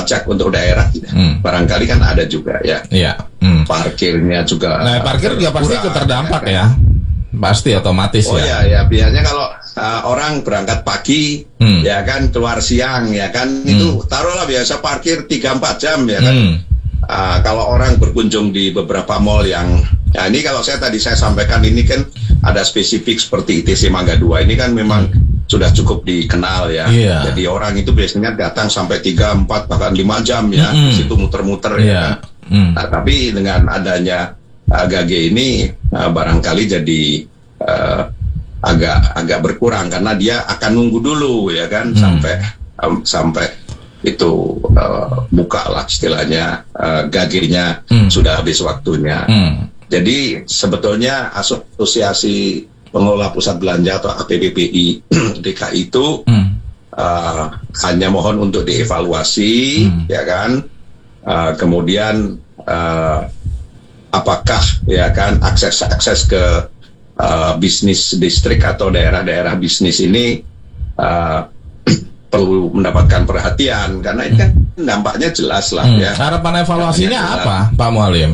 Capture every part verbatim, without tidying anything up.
pajak untuk daerah, hmm. barangkali kan ada juga ya. Iya. Hmm. Parkirnya juga. Nah, parkir juga pasti ikut terdampak ya. Kan? Pasti otomatis oh, ya. Oh ya, ya biasanya kalau uh, orang berangkat pagi, hmm. ya kan keluar siang, ya kan hmm. itu taruhlah biasa parkir tiga empat jam ya kan. Hmm. Uh, kalau orang berkunjung di beberapa mall yang, ya ini kalau saya tadi saya sampaikan ini kan ada spesifik seperti I T C Mangga dua ini kan memang hmm. sudah cukup dikenal ya. Yeah. Jadi orang itu biasanya datang sampai tiga, empat bahkan lima jam ya, mm-hmm. di situ muter-muter yeah. ya kan. Mm. Nah, tapi dengan adanya uh, G A G ini uh, barangkali jadi uh, agak agak berkurang karena dia akan nunggu dulu ya kan mm. sampai um, sampai itu uh, buka lah istilahnya uh, G A G-nya mm. sudah habis waktunya. Mm. Jadi sebetulnya asosiasi pengelola pusat belanja atau A P B P I D K I itu hmm. uh, hanya mohon untuk dievaluasi, hmm. ya kan. Uh, kemudian uh, apakah ya kan akses-akses ke uh, bisnis distrik atau daerah-daerah bisnis ini uh, perlu mendapatkan perhatian karena ini kan dampaknya jelas lah hmm. ya. Harapan evaluasinya apa, Pak Mualim?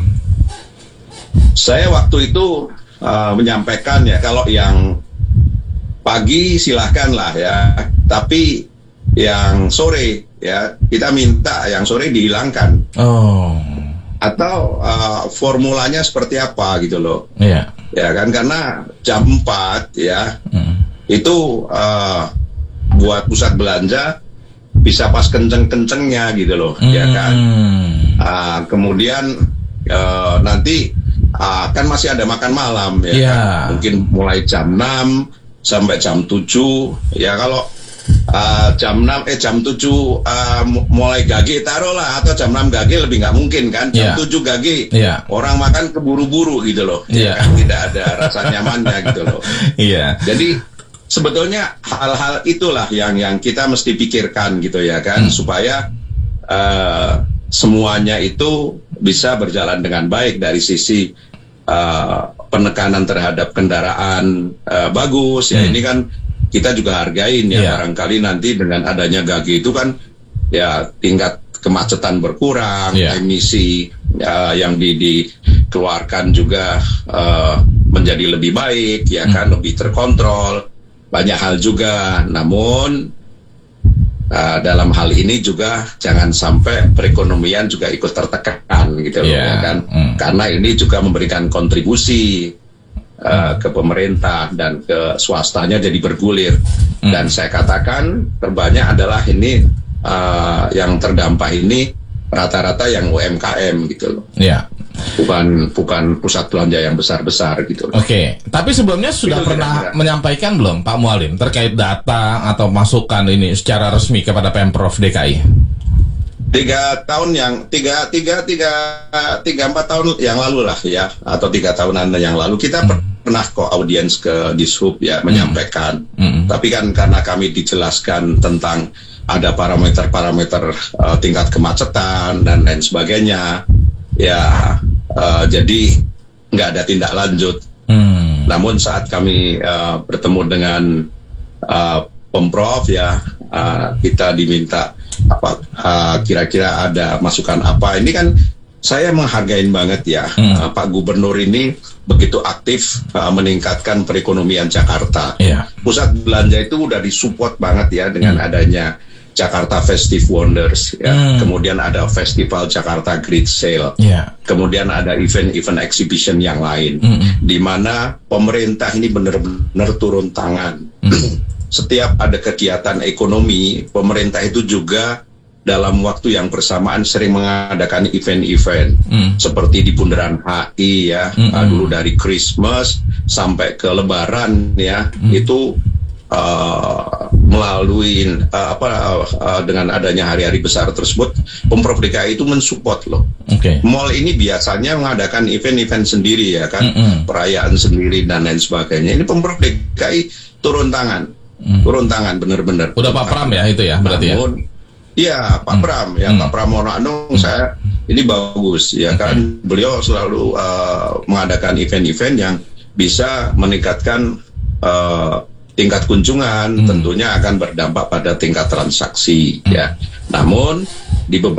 Saya waktu itu Uh, menyampaikan ya kalau yang pagi silahkan lah ya, tapi yang sore ya kita minta yang sore dihilangkan. Oh. Atau uh, formulanya seperti apa gitu loh. Iya. Yeah. Ya kan karena jam empat ya mm. itu uh, buat pusat belanja bisa pas kenceng-kencengnya gitu loh, mm. ya kan. Uh, kemudian uh, nanti Uh, kan masih ada makan malam ya yeah. kan? Mungkin mulai jam enam sampai jam tujuh ya kalau uh, jam enam eh jam tujuh uh, mulai G A G taruhlah atau jam enam G A G lebih nggak mungkin kan jam yeah. tujuh G A G yeah. orang makan keburu-buru gitu loh yeah. ya kan? Tidak ada rasa nyamannya gitu loh yeah. Jadi sebetulnya hal-hal itulah yang yang kita mesti pikirkan gitu ya kan hmm. supaya uh, semuanya itu bisa berjalan dengan baik dari sisi uh, penekanan terhadap kendaraan uh, bagus ya hmm. ini kan kita juga hargain ya yeah. barangkali nanti dengan adanya G A G itu kan ya tingkat kemacetan berkurang yeah. emisi uh, yang di, dikeluarkan juga uh, menjadi lebih baik ya hmm. kan lebih terkontrol banyak hal juga namun Uh, dalam hal ini juga jangan sampai perekonomian juga ikut tertekan gitu loh yeah. ya kan mm. karena ini juga memberikan kontribusi uh, mm. ke pemerintah dan ke swastanya jadi bergulir mm. dan saya katakan terbanyak adalah ini uh, yang terdampak ini rata-rata yang U M K M gitu loh yeah. bukan bukan pusat belanja yang besar-besar gitu loh. Oke, okay. Tapi sebelumnya sudah itu pernah menyampaikan belum Pak Mualim terkait data atau masukan ini secara resmi kepada Pemprov D K I? Tiga tahun yang tiga tiga tiga tiga empat tahun yang lalu lah ya atau tiga tahunan yang lalu kita hmm. pernah kok audiens ke Dishub ya menyampaikan. Hmm. Tapi kan karena kami dijelaskan tentang ada parameter-parameter uh, tingkat kemacetan dan lain sebagainya. Ya, uh, jadi nggak ada tindak lanjut. Hmm. Namun saat kami uh, bertemu dengan uh, Pemprov ya, uh, kita diminta apa uh, kira-kira ada masukan apa. Ini kan saya menghargai banget ya, hmm. uh, Pak Gubernur ini begitu aktif uh, meningkatkan perekonomian Jakarta. Yeah. Pusat belanja itu udah disupport banget ya dengan hmm. adanya Jakarta Festive Wonders, ya. Hmm. Kemudian ada Festival Jakarta Great Sale, yeah. Kemudian ada event-event exhibition yang lain, hmm. di mana pemerintah ini benar-benar turun tangan. Hmm. Setiap ada kegiatan ekonomi, pemerintah itu juga dalam waktu yang bersamaan sering mengadakan event-event, hmm. seperti di Bundaran H I ya, hmm. uh, dulu dari Christmas sampai ke Lebaran ya, hmm. itu Uh, melalui uh, apa uh, dengan adanya hari-hari besar tersebut, Pemprov D K I itu mensupport loh. Okay. Mall ini biasanya mengadakan event-event sendiri ya kan, mm-hmm. perayaan sendiri dan lain sebagainya. Ini Pemprov D K I turun tangan, mm. turun tangan benar-benar. Udah Pak Pram ya itu ya berarti. Namun, ya. Iya Pak mm. Pram ya mm. Pak Pramono Anung mm. saya ini bagus ya kan, mm. beliau selalu uh, mengadakan event-event yang bisa meningkatkan uh, tingkat kunjungan, hmm. tentunya akan berdampak pada tingkat transaksi hmm. ya. Namun di beberapa